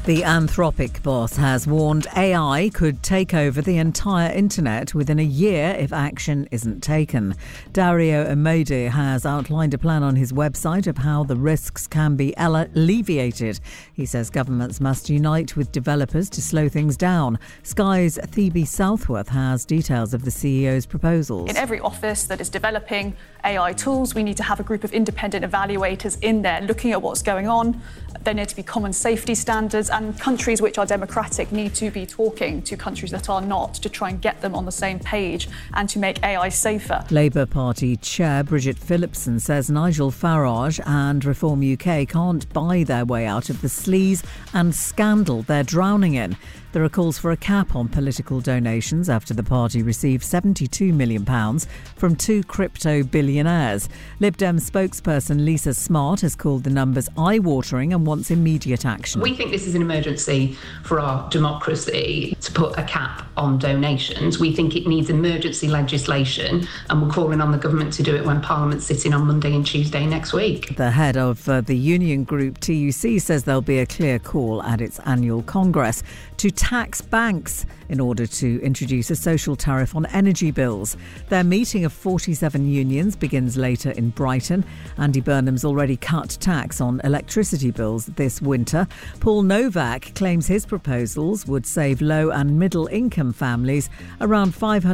The Anthropic boss has warned AI could take over the entire internet within a year if action isn't taken. Dario Amodei has outlined a plan on his website of how the risks can be alleviated. He says governments must unite with developers to slow things down. Sky's Phoebe Southworth has details of the CEO's proposals. In every office that is developing AI tools, we need to have a group of independent evaluators in there looking at what's going on. There need to be common safety standards, and countries which are democratic need to be talking to countries that are not to try and get them on the same page and to make AI safer. Labour Party Chair Bridget Phillipson says Nigel Farage and Reform UK can't buy their way out of the sleaze and scandal they're drowning in. There are calls for a cap on political donations after the party received £72 million from two crypto billionaires. Lib Dem spokesperson Lisa Smart has called the numbers eye-watering and wants immediate action. We think this is an emergency for our democracy to put a cap on donations. We think it needs emergency legislation, and we're calling on the government to do it when Parliament's sitting on Monday and Tuesday next week. The head of the union group TUC says there'll be a clear call at its annual Congress to tax banks in order to introduce a social tariff on energy bills. Their meeting of 47 unions begins later in Brighton. Andy Burnham's already cut tax on electricity bills this winter. Paul Novak claims his proposals would save low and middle income families around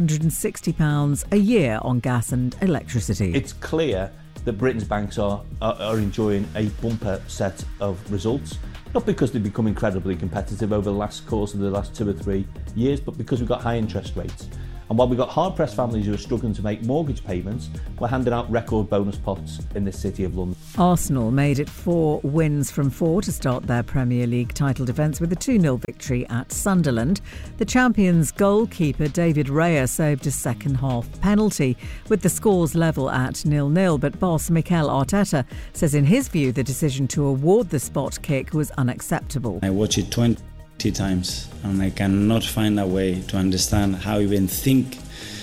£560 a year on gas and electricity. It's clear that Britain's banks are enjoying a bumper set of results. Not because they've become incredibly competitive over the course of the last 2 or 3 years, but because we've got high interest rates. And while we've got hard-pressed families who are struggling to make mortgage payments, we're handing out record bonus pots in this city of London. Arsenal made it 4 wins from 4 to start their Premier League title defence with a 2-0 victory at Sunderland. The champions' goalkeeper David Raya saved a second-half penalty with the scores level at 0-0, but boss Mikel Arteta says in his view the decision to award the spot kick was unacceptable. I watched it 20 times and I cannot find a way to understand how even think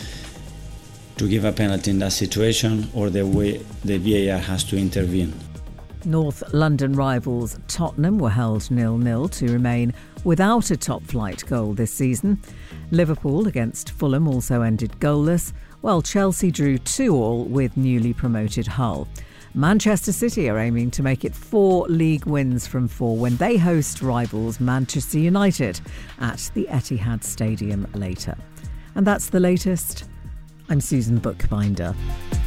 to give a penalty in that situation or the way the VAR has to intervene. North London rivals Tottenham were held 0-0 to remain without a top-flight goal this season. Liverpool against Fulham also ended goalless, while Chelsea drew 2-2 with newly promoted Hull. Manchester City are aiming to make it 4 league wins from 4 when they host rivals Manchester United at the Etihad Stadium later. And that's the latest. I'm Susan Bookbinder.